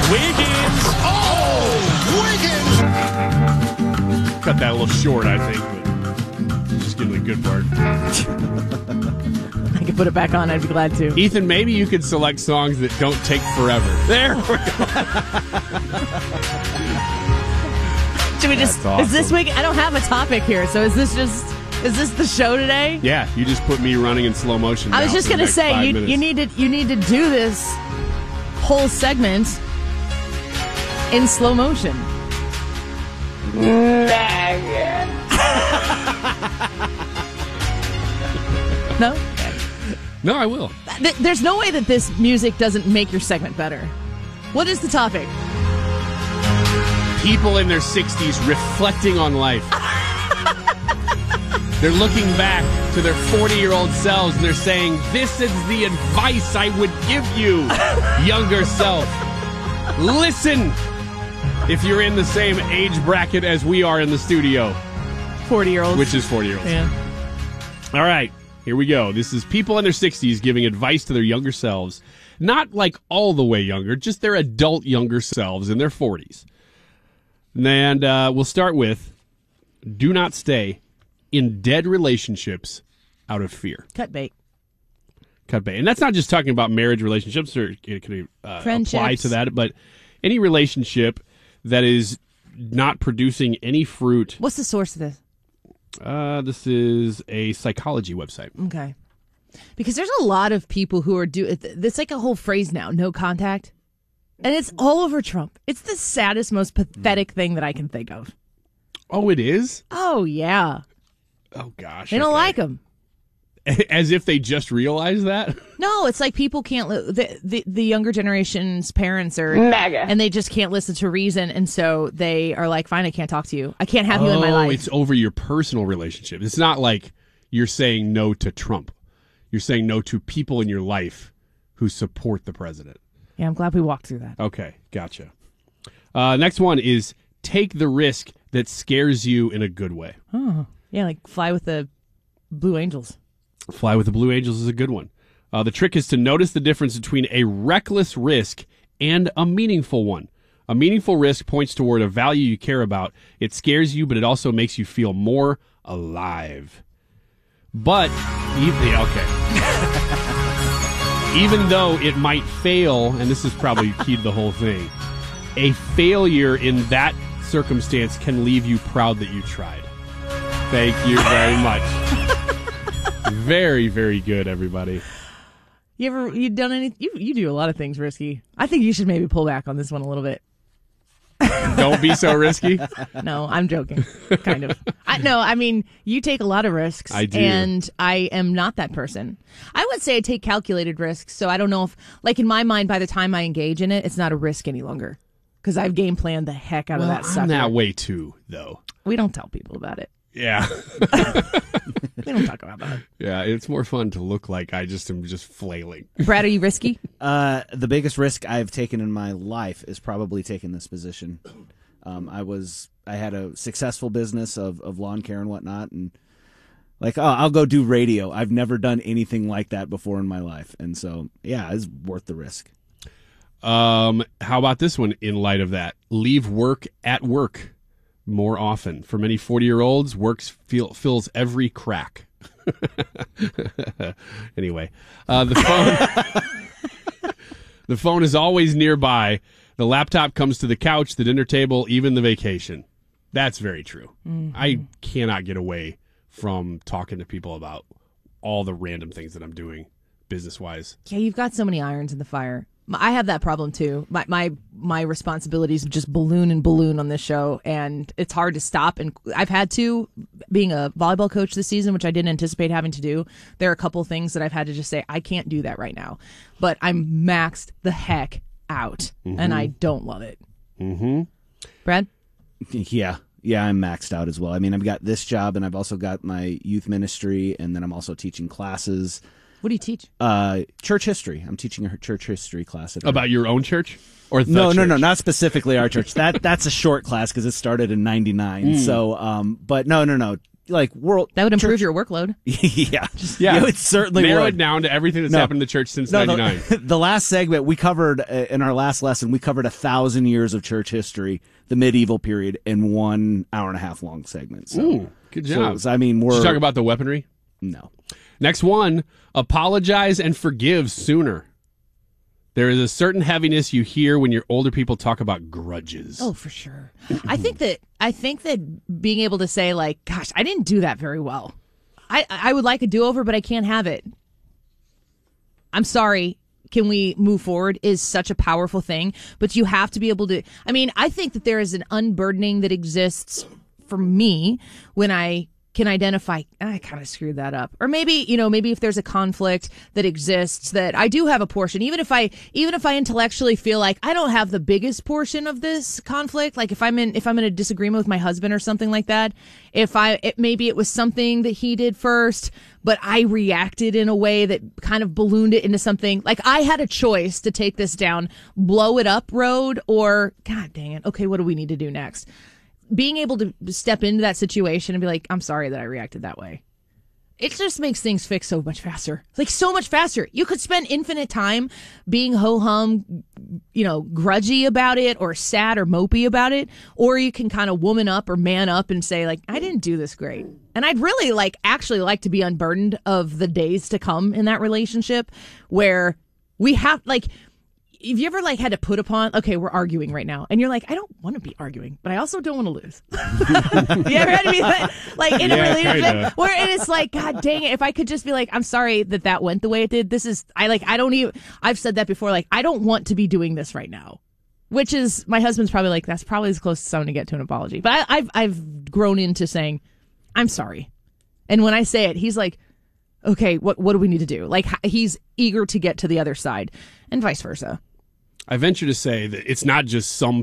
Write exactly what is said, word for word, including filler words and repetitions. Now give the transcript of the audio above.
Wiggins. Oh, Wiggins. Cut that a little short, I think, but just give me the good part. I could put it back on. I'd be glad to. Ethan, maybe you could select songs that don't take forever. There we go. Should we just? Awesome. Is this week? I don't have a topic here, so is this just? Is this the show today? Yeah, you just put me running in slow motion. I was just gonna say you minutes. you need to you need to do this whole segment in slow motion. No? No, I will. Th- There's no way that this music doesn't make your segment better. What is the topic? People in their sixties reflecting on life. They're looking back to their forty-year-old selves and they're saying, this is the advice I would give you, younger self. Listen, if you're in the same age bracket as we are in the studio. forty-year-olds. Which is forty-year-olds. Yeah. All right, here we go. This is people in their sixties giving advice to their younger selves. Not like all the way younger, just their adult younger selves in their forties. And uh, we'll start with, do not stay in dead relationships out of fear. Cut bait. Cut bait. And that's not just talking about marriage relationships, or it can uh, apply to that, but any relationship that is not producing any fruit. What's the source of this? Uh, this is a psychology website. Okay. Because there's a lot of people who are do. It's like a whole phrase now, no contact. And it's all over Trump. It's the saddest, most pathetic thing that I can think of. Oh, it is? Oh, yeah. Oh, gosh. They don't okay. like him. As if they just realized that? No, it's like people can't, li- the, the the younger generation's parents are, MAGA. And they just can't listen to reason. And so they are like, fine, I can't talk to you. I can't have you in my Oh, life. it's over your personal relationship. It's not like you're saying no to Trump. You're saying no to people in your life who support the president. Yeah, I'm glad we walked through that. Okay, gotcha. Uh, next one is take the risk that scares you in a good way. Oh, yeah, like fly with the Blue Angels. Fly with the Blue Angels is a good one. Uh, the trick is to notice the difference between a reckless risk and a meaningful one. A meaningful risk points toward a value you care about. It scares you, but it also makes you feel more alive. But, yeah, okay. Even though it might fail, and this is probably key to the whole thing, a failure in that circumstance can leave you proud that you tried. Thank you very much. Very, very good, everybody. You ever you done any? You you do a lot of things risky. I think you should maybe pull back on this one a little bit. Don't be so risky. No, I'm joking. Kind of. I, no, I mean, you take a lot of risks. I do. And I am not that person. I would say I take calculated risks. So I don't know if, like in my mind, by the time I engage in it, it's not a risk any longer. Because I've game planned the heck out Well, of that sucker. I'm that way too, though. We don't tell people about it. Yeah. We don't talk about that. Yeah, it's more fun to look like I just am just flailing. Brad, are you risky? Uh, the biggest risk I've taken in my life is probably taking this position. Um, I was I had a successful business of, of lawn care and whatnot, and like, oh, I'll go do radio. I've never done anything like that before in my life, and so yeah, it's worth the risk. Um, how about this one? In light of that, leave work at work more often. For many forty-year-olds, work feel, fills every crack. Anyway, uh, the phone the phone is always nearby. The laptop comes to the couch, the dinner table, even the vacation. That's very true. Mm-hmm. I cannot get away from talking to people about all the random things that I'm doing business-wise. Yeah, you've got so many irons in the fire. I have that problem too. My my my responsibilities just balloon and balloon on this show, and it's hard to stop. And I've had to, being a volleyball coach this season, which I didn't anticipate having to do. There are a couple things that I've had to just say, I can't do that right now. But I'm maxed the heck out, mm-hmm. and I don't love it. Mm-hmm. Brad? Yeah. Yeah, I'm maxed out as well. I mean, I've got this job, and I've also got my youth ministry, and then I'm also teaching classes. What do you teach? Uh, church history. I'm teaching a church history class. At About your own church? Or the no, church? no, no, not specifically our church. That That's a short class because it started in ninety-nine. Mm. So, um, but no, no, no. like world That would improve church, your workload. yeah, Yeah. it certainly Narrow would. it down to everything that's No. happened in the church since No, ninety-nine. the, the last segment we covered uh, in our last lesson, we covered a thousand years of church history, the medieval period, in one hour and a half long segment. So, Ooh, good job. So, I mean, we're Did you talk about the weaponry? no. Next one, apologize and forgive sooner. There is a certain heaviness you hear when your older people talk about grudges. Oh, for sure. I think that I think that being able to say like, "Gosh, I didn't do that very well. I I would like a do-over, but I can't have it. I'm sorry. Can we move forward?" is such a powerful thing. But you have to be able to. I mean, I think that there is an unburdening that exists for me when I can identify, I kind of screwed that up. Or maybe, you know, maybe if there's a conflict that exists that I do have a portion, even if I, even if I intellectually feel like I don't have the biggest portion of this conflict, like if I'm in, if I'm in a disagreement with my husband or something like that, if I, it, maybe it was something that he did first, but I reacted in a way that kind of ballooned it into something like I had a choice to take this down, blow it up road, or God dang it. Okay. What do we need to do next? Being able to step into that situation and be like, I'm sorry that I reacted that way. It just makes things fix so much faster. Like so much faster. You could spend infinite time being ho-hum, you know, grudgy about it or sad or mopey about it. Or you can kind of woman up or man up and say like, I didn't do this great. And I'd really like actually like to be unburdened of the days to come in that relationship where we have like, have you ever like had to put upon, okay, we're arguing right now, and you're like, I don't want to be arguing, but I also don't want to lose. You ever had to be like, like in Yeah, a relationship kinda. where it is like, God dang it, if I could just be like, I'm sorry that that went the way it did. This is, I like, I don't even, I've said that before, like, I don't want to be doing this right now. Which is, my husband's probably like, that's probably as close as I'm going to get to an apology. But I, I've, I've grown into saying, I'm sorry. And when I say it, he's like, okay, what, what do we need to do? Like, he's eager to get to the other side, and vice versa. I venture to say that it's not just some